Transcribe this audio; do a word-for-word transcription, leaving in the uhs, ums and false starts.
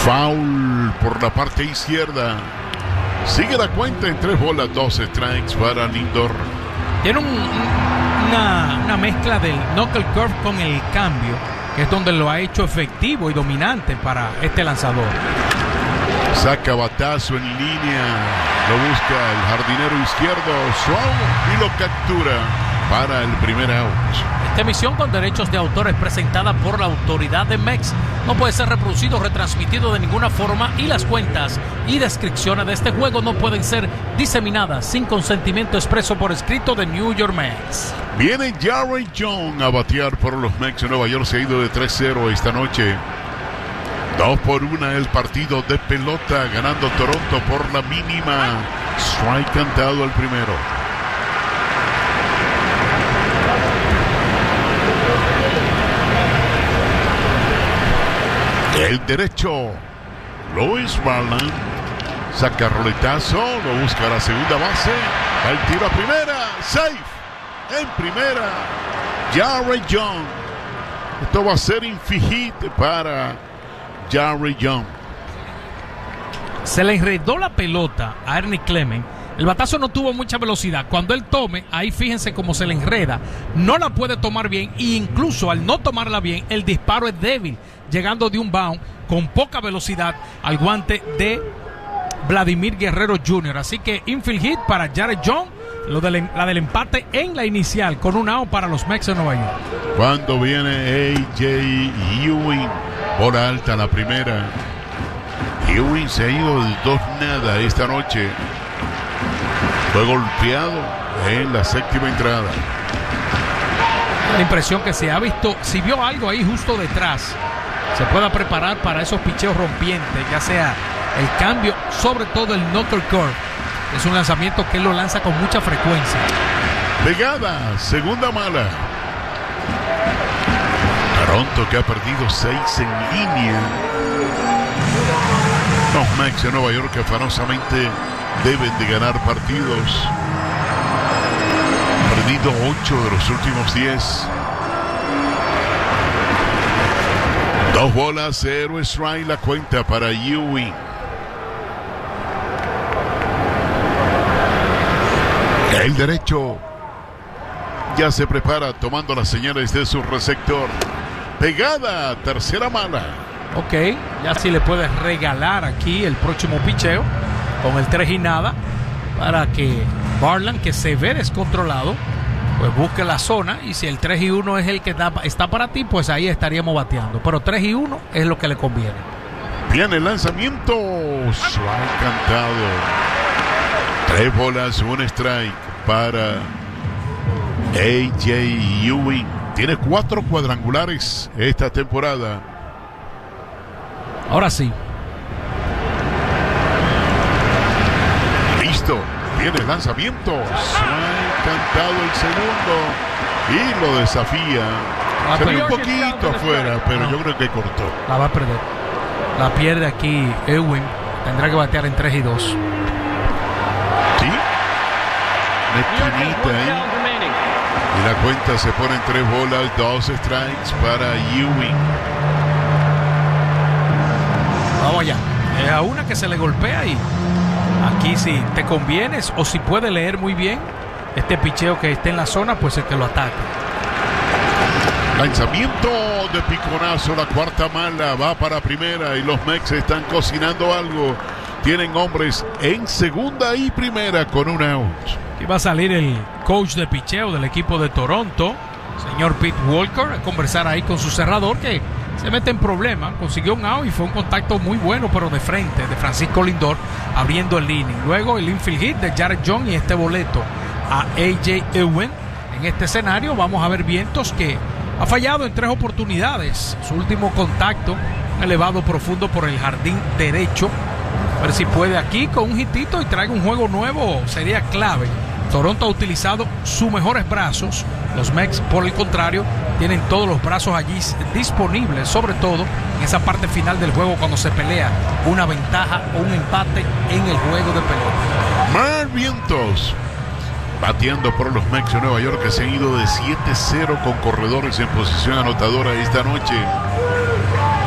Foul por la parte izquierda. Sigue la cuenta en tres bolas, dos strikes para Lindor. Tiene un, una, una mezcla del knuckle curve con el cambio, que es donde lo ha hecho efectivo y dominante para este lanzador. Saca batazo en línea, lo busca el jardinero izquierdo, suave, y lo captura para el primer out. Esta emisión con derechos de autor es presentada por la autoridad de Mex. No puede ser reproducido o retransmitido de ninguna forma y las cuentas y descripciones de este juego no pueden ser diseminadas sin consentimiento expreso por escrito de New York Mets. Viene Jarrett John a batear por los Mets de Nueva York. Se ha ido de tres cero esta noche. Dos por una el partido de pelota, ganando Toronto por la mínima. Strike cantado el primero. El derecho, Luis Barland, saca roletazo, lo busca a la segunda base, el tiro a primera, safe, en primera, Jarrett John. Esto va a ser infligit para Jarrett John. Se le enredó la pelota a Ernie Clement. El batazo no tuvo mucha velocidad. Cuando él tome, ahí fíjense cómo se le enreda. No la puede tomar bien e incluso al no tomarla bien, el disparo es débil, llegando de un bound con poca velocidad al guante de Vladimir Guerrero junior Así que infield hit para Jarrett John, lo de la, la del empate en la inicial, con un out para los Mets de Nueva York. Cuando viene A J Ewing, por alta la primera. Ewing se ha ido de dos nada esta noche. Fue golpeado en la séptima entrada. La impresión que se ha visto, si vio algo ahí justo detrás, se pueda preparar para esos picheos rompientes, ya sea el cambio, sobre todo el knuckle curve. Es un lanzamiento que él lo lanza con mucha frecuencia. Pegada, segunda mala. Toronto, que ha perdido seis en línea. Los Mets de Nueva York que afanosamente deben de ganar partidos. Perdido ocho de los últimos diez. Dos bolas, cero strike la cuenta para Ewing. El derecho ya se prepara tomando las señales de su receptor. Pegada, tercera mala. Ok, ya sí le puedes regalar aquí el próximo picheo con el tres y nada para que Barland, que se ve descontrolado, pues busque la zona, y si el tres y uno es el que da, está para ti, pues ahí estaríamos bateando, pero tres y uno es lo que le conviene. Viene el lanzamiento, strike cantado. Tres bolas, un strike para A J Ewing. Tiene cuatro cuadrangulares esta temporada. Ahora sí. Listo. Viene el lanzamiento. Strike cantado el segundo. Y lo desafía. Se ve un poquito afuera, pero no, yo creo que cortó. La va a perder. La pierde aquí Ewing. Tendrá que batear en tres y dos. Sí. Metinita ahí. Y la cuenta se pone en tres bolas, dos strikes para Ewing. Vamos allá. Es a una que se le golpea y aquí si te convienes o si puede leer muy bien este picheo que esté en la zona, pues es que lo ataca. Lanzamiento de piconazo, la cuarta mala, va para primera y los Mets están cocinando algo. Tienen hombres en segunda y primera con un out. Aquí va a salir el coach de picheo del equipo de Toronto, señor Pete Walker, a conversar ahí con su cerrador, que se mete en problemas. Consiguió un out y fue un contacto muy bueno, pero de frente, de Francisco Lindor, abriendo el inning. Luego el infield hit de Jarrett John y este boleto a A J Ewing. En este escenario vamos a ver Vientos, que ha fallado en tres oportunidades. Su último contacto, un elevado profundo por el jardín derecho. A ver si puede aquí con un hitito y traiga un juego nuevo, sería clave. Toronto ha utilizado sus mejores brazos. Los Mets, por el contrario, tienen todos los brazos allí disponibles, sobre todo en esa parte final del juego cuando se pelea una ventaja o un empate en el juego de pelota. Mar Vientos bateando por los Mets de Nueva York, que se han ido de siete cero con corredores en posición anotadora esta noche.